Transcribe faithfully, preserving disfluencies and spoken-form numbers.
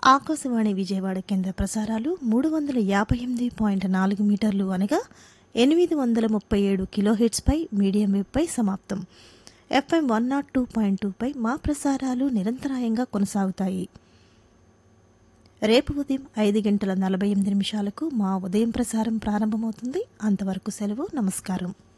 ఆకాశవాణి విజయవాడ కేంద్ర ప్రసారాలు మూడు వందల యాభై ఎనిమిది పాయింట్ నాలుగు మీటర్లు అనగా ఎనిమిది వందల ముప్పై ఏడు కిలోహెర్ట్జ్పై మీడియం వేవ్పై సమాప్తం. FM one not two point టూపై మా ప్రసారాలు నిరంతరాయంగా కొనసాగుతాయి. రేపు ఉదయం ఐదు గంటల నలభై ఎనిమిది నిమిషాలకు మా ఉదయం ప్రసారం ప్రారంభమవుతుంది. అంతవరకు సెలవు. నమస్కారం.